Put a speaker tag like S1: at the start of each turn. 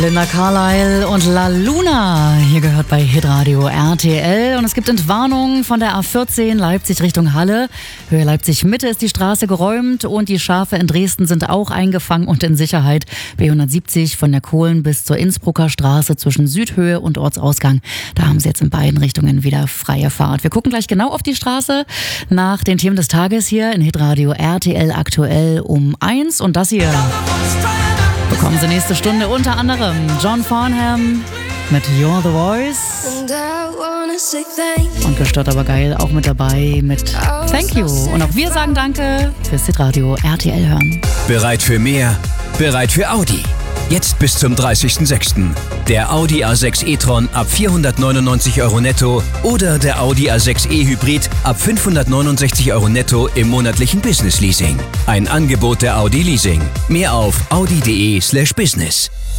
S1: Linda Carlisle und La Luna, hier gehört bei Hitradio RTL. Und es gibt Entwarnung von der A14 Leipzig Richtung Halle. Höhe Leipzig Mitte ist die Straße geräumt und die Schafe in Dresden sind auch eingefangen und in Sicherheit. B170 von der Kohlen bis zur Innsbrucker Straße zwischen Südhöhe und Ortsausgang. Da haben sie jetzt in beiden Richtungen wieder freie Fahrt. Wir gucken gleich genau auf die Straße nach den Themen des Tages hier in Hitradio RTL aktuell um 1. Und das hier bekommen Sie nächste Stunde unter anderem John Farnham mit You're the Voice und gestört aber geil auch mit dabei mit Thank You. Und auch wir sagen Danke fürs Hitradio RTL hören.
S2: Bereit für mehr? Bereit für Audi? Jetzt bis zum 30.06. Der Audi A6 e-tron ab 499 € netto oder der Audi A6 e-Hybrid ab 569 € netto im monatlichen Business Leasing. Ein Angebot der Audi Leasing. Mehr auf audi.de/business.